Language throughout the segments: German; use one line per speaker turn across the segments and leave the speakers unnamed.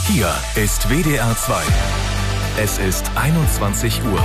Hier ist WDR 2. Es ist 21 Uhr.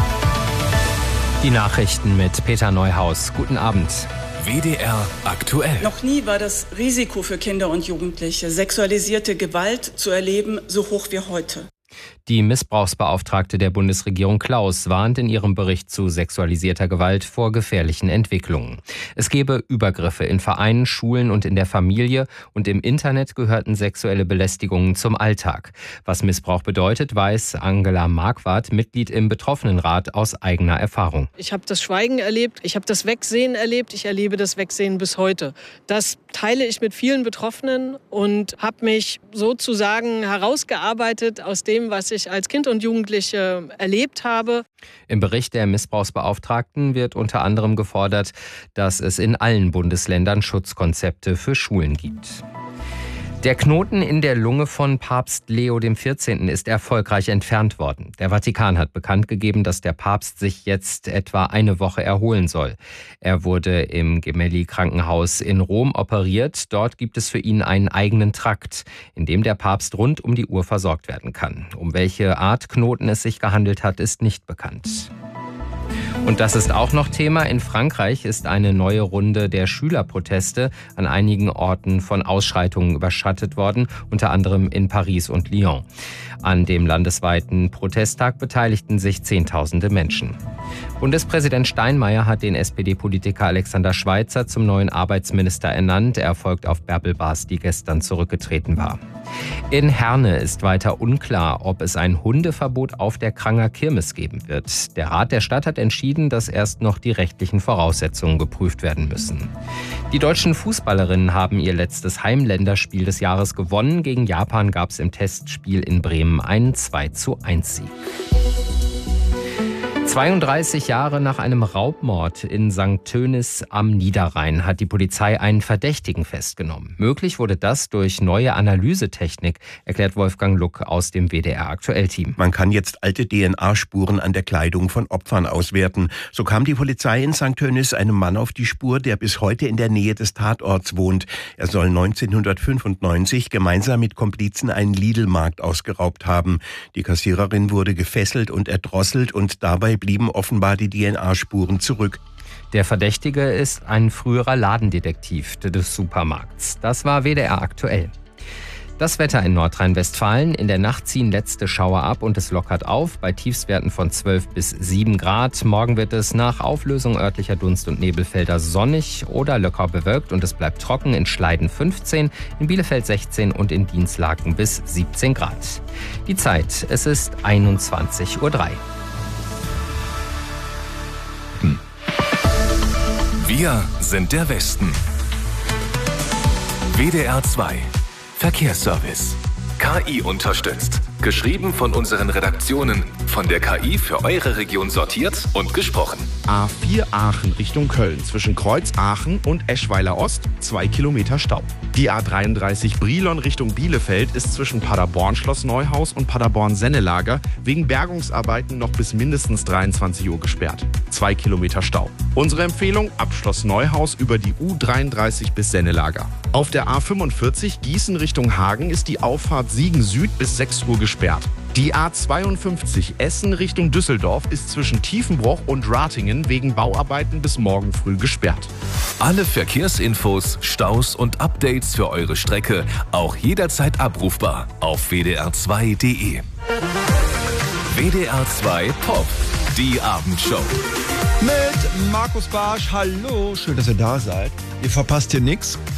Die Nachrichten mit Peter Neuhaus. Guten Abend.
WDR aktuell.
Noch nie war das Risiko für Kinder und Jugendliche, sexualisierte Gewalt zu erleben, so hoch wie heute.
Die Missbrauchsbeauftragte der Bundesregierung Klaus warnt in ihrem Bericht zu sexualisierter Gewalt vor gefährlichen Entwicklungen. Es gebe Übergriffe in Vereinen, Schulen und in der Familie, und im Internet gehörten sexuelle Belästigungen zum Alltag. Was Missbrauch bedeutet, weiß Angela Marquardt, Mitglied im Betroffenenrat, aus eigener Erfahrung.
Ich habe das Schweigen erlebt, ich habe das Wegsehen erlebt, ich erlebe das Wegsehen bis heute. Das teile ich mit vielen Betroffenen und habe mich sozusagen herausgearbeitet aus dem, was ich als Kind und Jugendliche erlebt habe.
Im Bericht der Missbrauchsbeauftragten wird unter anderem gefordert, dass es in allen Bundesländern Schutzkonzepte für Schulen gibt. Der Knoten in der Lunge von Papst Leo XIV. Ist erfolgreich entfernt worden. Der Vatikan hat bekannt gegeben, dass der Papst sich jetzt etwa eine Woche erholen soll. Er wurde im Gemelli-Krankenhaus in Rom operiert. Dort gibt es für ihn einen eigenen Trakt, in dem der Papst rund um die Uhr versorgt werden kann. Um welche Art Knoten es sich gehandelt hat, ist nicht bekannt. Und das ist auch noch Thema. In Frankreich ist eine neue Runde der Schülerproteste an einigen Orten von Ausschreitungen überschattet worden, unter anderem in Paris und Lyon. An dem landesweiten Protesttag beteiligten sich Zehntausende Menschen. Bundespräsident Steinmeier hat den SPD-Politiker Alexander Schweitzer zum neuen Arbeitsminister ernannt. Er folgt auf Bärbel Bas, die gestern zurückgetreten war. In Herne ist weiter unklar, ob es ein Hundeverbot auf der Kranger Kirmes geben wird. Der Rat der Stadt hat entschieden, dass erst noch die rechtlichen Voraussetzungen geprüft werden müssen. Die deutschen Fußballerinnen haben ihr letztes Heimländerspiel des Jahres gewonnen. Gegen Japan gab es im Testspiel in Bremen einen 2:1-Sieg. 32 Jahre nach einem Raubmord in St. Tönis am Niederrhein hat die Polizei einen Verdächtigen festgenommen. Möglich wurde das durch neue Analysetechnik, erklärt Wolfgang Luck aus dem WDR-Aktuell-Team.
Man kann jetzt alte DNA-Spuren an der Kleidung von Opfern auswerten. So kam die Polizei in St. Tönis einem Mann auf die Spur, der bis heute in der Nähe des Tatorts wohnt. Er soll 1995 gemeinsam mit Komplizen einen Lidl-Markt ausgeraubt haben. Die Kassiererin wurde gefesselt und erdrosselt und dabei blieben offenbar die DNA-Spuren zurück.
Der Verdächtige ist ein früherer Ladendetektiv des Supermarkts. Das war WDR aktuell. Das Wetter in Nordrhein-Westfalen. In der Nacht ziehen letzte Schauer ab und es lockert auf bei Tiefstwerten von 12 bis 7 Grad. Morgen wird es nach Auflösung örtlicher Dunst- und Nebelfelder sonnig oder locker bewölkt und es bleibt trocken. In Schleiden 15, in Bielefeld 16 und in Dinslaken bis 17 Grad. Die Zeit, es ist 21:03 Uhr.
Wir sind der Westen. WDR 2 Verkehrsservice. KI unterstützt. Geschrieben von unseren Redaktionen. Von der KI für eure Region sortiert und gesprochen.
A4 Aachen Richtung Köln. Zwischen Kreuz Aachen und Eschweiler Ost 2 Kilometer Stau. Die A33 Brilon Richtung Bielefeld ist zwischen Paderborn Schloss Neuhaus und Paderborn Sennelager wegen Bergungsarbeiten noch bis mindestens 23 Uhr gesperrt. 2 Kilometer Stau. Unsere Empfehlung: ab Schloss Neuhaus über die U33 bis Sennelager. Auf der A45 Gießen Richtung Hagen ist die Auffahrt Siegen Süd bis 6 Uhr gesperrt. Die A52 Essen Richtung Düsseldorf ist zwischen Tiefenbruch und Ratingen wegen Bauarbeiten bis morgen früh gesperrt.
Alle Verkehrsinfos, Staus und Updates für eure Strecke auch jederzeit abrufbar auf wdr2.de. WDR 2 Pop, die Abendshow.
Mit Markus Barsch. Hallo, schön, dass ihr da seid. Ihr verpasst hier nichts.